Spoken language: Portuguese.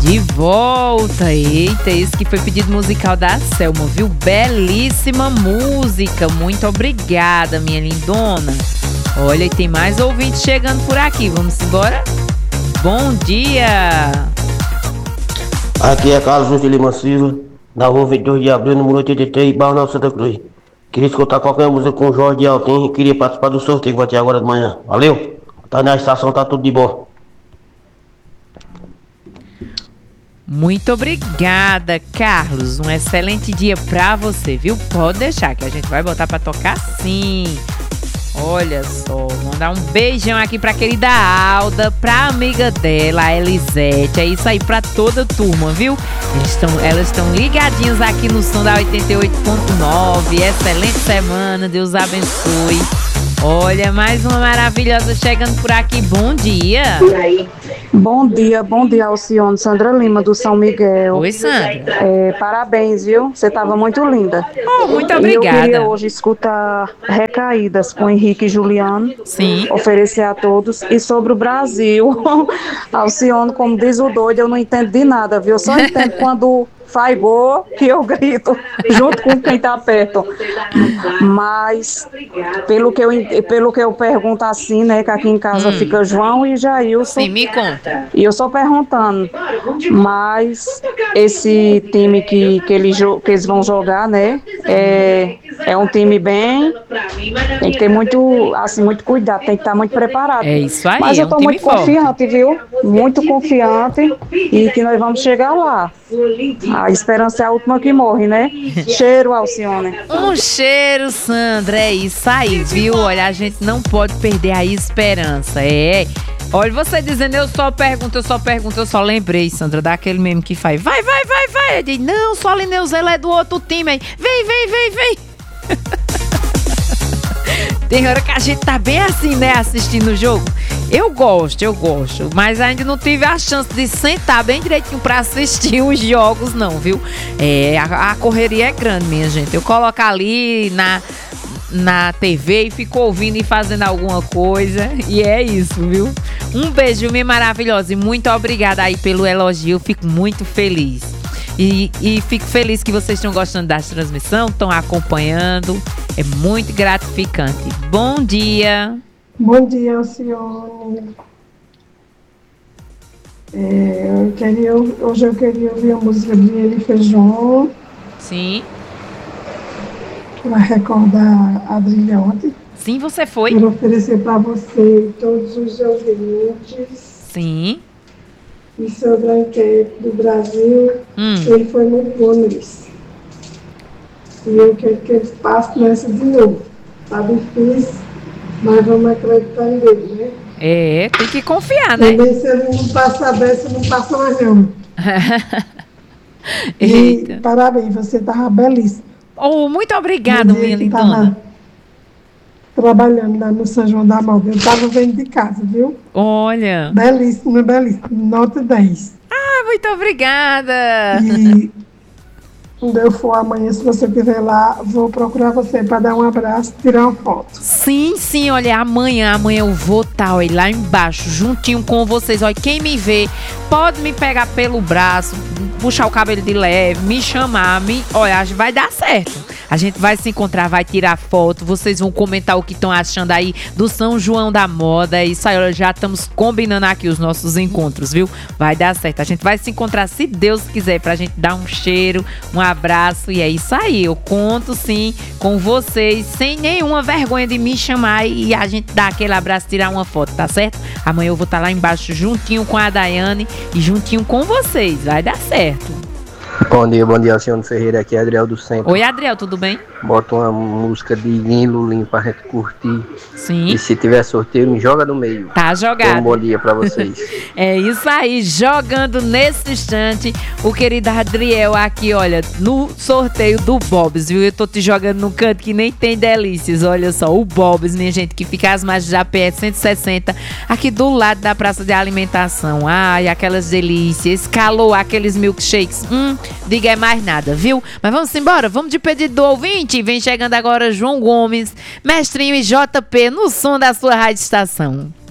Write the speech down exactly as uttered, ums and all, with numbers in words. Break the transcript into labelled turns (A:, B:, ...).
A: De volta, eita, esse que foi pedido musical da Selma, viu? Belíssima música, muito obrigada, minha lindona. Olha, e tem mais ouvintes chegando por aqui, vamos embora? Bom dia!
B: Aqui é Carlos de Lima Silva, da rua vinte e dois de abril, número oitenta e três, Barnal Santa Cruz. Queria escutar qualquer música com o Jorge Altim e queria participar do sorteio que vai ter agora de manhã. Valeu? Tá na estação, tá tudo de boa.
A: Muito obrigada, Carlos. Um excelente dia pra você, viu? Pode deixar que a gente vai botar pra tocar sim. Olha só, mandar um beijão aqui pra querida Alda, pra amiga dela, a Elisete. É isso aí pra toda a turma, viu? Eles tão, elas estão ligadinhas aqui no som da oitenta e oito ponto nove. Excelente semana, Deus abençoe. Olha, mais uma maravilhosa chegando por aqui. Bom dia.
C: Bom dia, bom dia, Alcione. Sandra Lima, do São Miguel.
A: Oi, Sandra.
C: É, parabéns, viu? Você estava muito linda.
A: Oh, muito
C: obrigada. E eu queria
A: obrigada.
C: hoje escutar Recaídas com Henrique e Juliano.
A: Sim.
C: Oferecer a todos. E sobre o Brasil, Alcione, como diz o doido, eu não entendo de nada, viu? Eu só entendo quando faz gol que eu grito junto com quem tá perto. Mas pelo que eu, pelo que eu pergunto assim, né, que aqui em casa hum. fica João e Jailson.
A: Sim, me conta.
C: E eu só perguntando. Mas esse time que, que, eles, que eles vão jogar, né, é, é um time bem, tem que ter muito, assim, muito cuidado, tem que estar muito preparado.
A: É isso aí.
C: Mas eu
A: é um
C: tô
A: time
C: muito
A: forte.
C: confiante, viu? Muito confiante e que nós vamos chegar lá. A esperança é a última que morre, né? Cheiro, Alcione.
A: Um cheiro, Sandra, é isso aí, viu? Olha, a gente não pode perder a esperança, é. Olha, você dizendo, eu só pergunto, eu só pergunto, eu só lembrei, Sandra, daquele mesmo que faz, vai, vai, vai, vai. Eu digo, não, só a Lineuzela é do outro time, aí, vem, vem, vem, vem. Tem hora que a gente tá bem assim, né, assistindo o jogo. Eu gosto, eu gosto, mas ainda não tive a chance de sentar bem direitinho pra assistir os jogos, não, viu? É, a, a correria é grande, minha gente. Eu coloco ali na, na T V e fico ouvindo e fazendo alguma coisa, e é isso, viu? Um beijo, minha maravilhosa, e muito obrigada aí pelo elogio, eu fico muito feliz. E, e fico feliz que vocês estão gostando da transmissão, estão acompanhando, é muito gratificante. Bom dia!
D: Bom dia, Alcione. É, eu queria, hoje eu queria ouvir a música de Ele Feijão.
A: Sim.
D: Para recordar a Brilhante.
A: Sim, você foi.
D: Quero oferecer para você e todos os ouvintes.
A: Sim.
D: E sobre a enquete do Brasil, hum. ele foi muito bom nisso. E eu quero que ele passe nessa de novo. Tá difícil, mas vamos acreditar nele, né?
A: É, tem que confiar, né?
D: Também se ele não passar dessa, não passa mais não. E parabéns, você estava belíssima.
A: Oh, muito obrigada, minha lindona.
D: Trabalhando lá no São João da Malta. Eu estava vendo de casa, viu?
A: Olha.
D: Belíssima, belíssima. Nota dez.
A: Ah, muito obrigada.
D: E quando eu for amanhã, se você quiser lá, vou procurar você para dar um abraço e tirar uma foto.
A: Sim, sim, olha, amanhã, amanhã eu vou estar, olha, lá embaixo, juntinho com vocês. Olha, quem me vê, pode me pegar pelo braço, puxar o cabelo de leve, me chamar, me, olha, vai dar certo. A gente vai se encontrar, vai tirar foto, vocês vão comentar o que estão achando aí do São João da Moda. É isso aí, olha, já estamos combinando aqui os nossos encontros, viu? Vai dar certo, a gente vai se encontrar, se Deus quiser, pra gente dar um cheiro, um abraço, e é isso aí. Eu conto, sim, com vocês, sem nenhuma vergonha de me chamar e a gente dar aquele abraço, tirar uma foto, tá certo? Amanhã eu vou estar lá embaixo juntinho com a Daiane e juntinho com vocês, vai dar certo.
B: Bom dia, bom dia, Alcione Ferreira, aqui é Adriel do Centro.
A: Oi, Adriel, tudo bem?
B: Bota uma música de Lin Lulim pra gente curtir.
A: Sim.
B: E se tiver sorteio, me joga no meio.
A: Tá jogado.
B: Um bom dia pra vocês.
A: É isso aí, jogando nesse instante o querido Adriel aqui, olha, no sorteio do Bob's, viu? Eu tô te jogando no canto que nem tem delícias, olha só, o Bob's, minha gente, que fica às margens da P S cento e sessenta, aqui do lado da praça de alimentação. Ai, aquelas delícias, escalou aqueles milkshakes, hum, diga é mais nada, viu? Mas vamos embora, vamos de pedido do ouvinte. Vem chegando agora João Gomes, Mestrinho e J P no som da sua rádio estação.